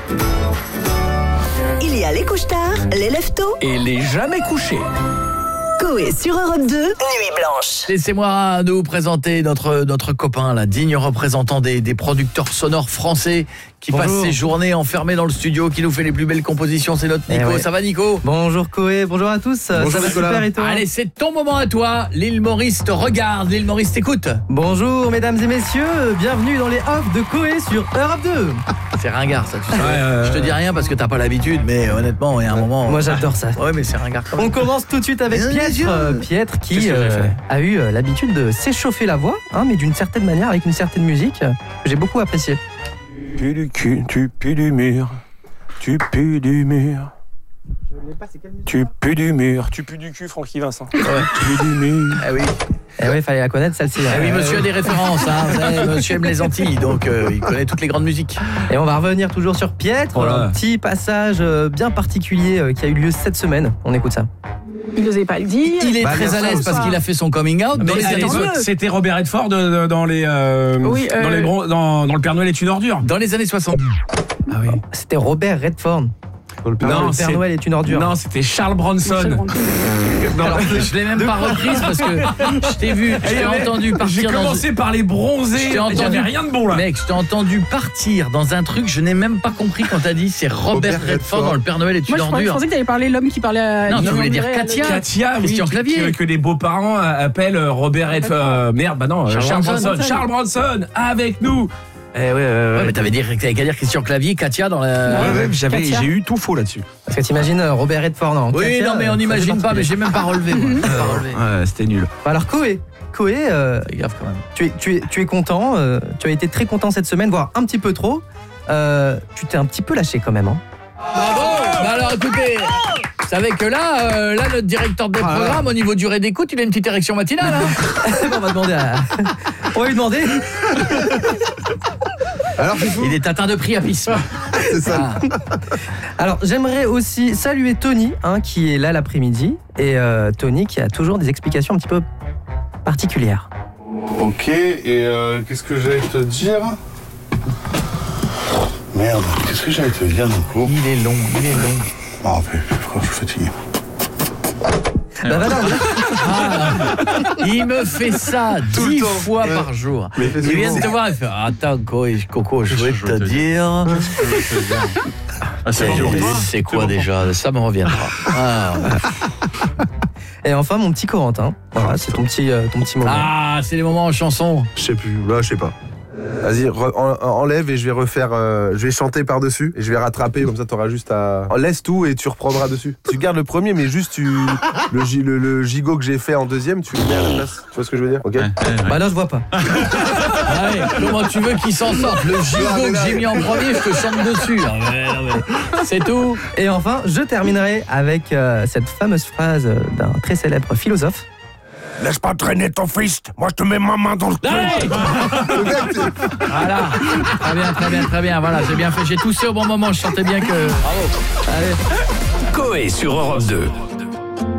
Il y a les couches-tard, les lève-tôt Et les jamais couchés. Coé sur Europe 2, Nuit Blanche. Laissez-moi nous présenter notre copain, la digne représentant des producteurs sonores français qui passe ses journées enfermé dans le studio, qui nous fait les plus belles compositions. C'est notre Nico. Ça va, Nico? Bonjour Coé, bonjour à tous. Bonjour, ça va super et toi? Allez, c'est ton moment à toi. L'île Maurice te regarde, l'île Maurice t'écoute. Bonjour mesdames et messieurs, bienvenue dans les offs de Coé sur Europe 2. C'est ringard ça, tu sais. Je te dis rien parce que t'as pas l'habitude, mais honnêtement, il y a un moment... Moi j'adore ça. Ouais, mais c'est ringard quand même. On commence tout de suite avec Pietre qui a eu l'habitude de s'échauffer la voix, mais d'une certaine manière, avec une certaine musique que j'ai beaucoup appréciée. Pue du cul, tu pues du mur, tu pues du mur. Tu pues du mur, tu pues du cul, Francky Vincent. Tu pues du mur. Ah oui. Eh oui, fallait la connaître celle-ci. Ah oui, monsieur a des références, hein. Vous savez, monsieur aime les Antilles, donc il connaît toutes les grandes musiques. Et on va revenir toujours sur Pietre, un petit passage bien particulier qui a eu lieu cette semaine. On écoute ça. Il n'osait pas le dire. Il est très à l'aise parce qu'il a fait son coming out. C'était Robert Redford dans le Père Noël est une ordure. Dans les années 70. Ah oui. C'était Robert Redford. Le Père Noël est une ordure. Non, c'était Charles Bronson. Alors, je l'ai même pas reprise parce que je t'ai vu, je t'ai entendu partir. J'ai commencé par les bronzés. J'avais rien de bon là. Mec, je t'ai entendu partir dans un truc, je n'ai même pas compris quand t'as dit c'est Robert Redford dans le Père Noël est une ordure. Je pensais que t'avais parlé l'homme qui parlait à... Non, tu voulais dire Katia. Katia, Christian Clavier. Que les beaux-parents appellent Robert Redford. Merde, bah non, Charles Bronson. Charles Bronson, avec nous. Ouais, mais t'avais qu'à dire Christian Clavier, Katia dans la... j'ai eu tout faux là-dessus. Parce que t'imagines Robert Redford, non? Oui, Katia, non, mais on n'imagine pas, mais j'ai même pas relevé, moi. C'était nul. Alors, Coé, c'est grave quand même. Tu es content, tu as été très content cette semaine, voire un petit peu trop. Tu t'es un petit peu lâché quand même, hein. Bravo. Bah alors, écoutez... Vous savez que là, notre directeur des programmes, au niveau durée d'écoute, il a une petite érection matinale. Hein. On va lui demander. Alors, il est atteint de priapisme. C'est ça. Alors, j'aimerais aussi saluer Tony, qui est là l'après-midi. Et Tony qui a toujours des explications un petit peu particulières. Ok, et qu'est-ce que j'allais te dire? Merde, qu'est-ce que j'allais te dire, Nico? Il est long. Oh, mais je suis fatigué. Il me fait ça 10 fois par jour. Il vient de te voir et fait attends Coco, je voulais te dire. C'est quoi déjà? Ça me reviendra. Et enfin mon petit Corentin. Voilà, c'est ton petit moment. Ah, c'est les moments en chanson. Je sais plus, là je sais pas. Vas-y, enlève et je vais refaire, je vais chanter par-dessus et je vais rattraper, comme ça t'auras juste à... Laisse tout et tu reprendras dessus. Tu gardes le premier mais juste le gigot que j'ai fait en deuxième, tu le mets à la place. Tu vois ce que je veux dire? Ok. Bah là je vois pas. Comment tu veux qu'il s'en sorte? Le gigot que j'ai mis en premier, je te chante dessus. C'est tout. Et enfin, je terminerai avec cette fameuse phrase d'un très célèbre philosophe. Laisse pas traîner ton fils, moi je te mets ma main dans le cul. Voilà, très bien, voilà, j'ai bien fait, j'ai toussé au bon moment, je sentais bien que... Bravo. Allez. Coé sur Europe 2.